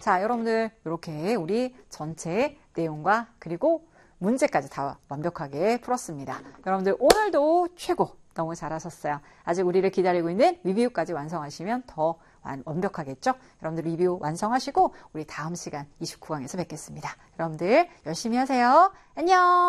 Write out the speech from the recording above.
자, 여러분들 이렇게 우리 전체 내용과 그리고 문제까지 다 완벽하게 풀었습니다. 여러분들 오늘도 최고 너무 잘하셨어요. 아직 우리를 기다리고 있는 리뷰까지 완성하시면 더 완벽하겠죠? 여러분들 리뷰 완성하시고 우리 다음 시간 29강에서 뵙겠습니다. 여러분들 열심히 하세요. 안녕.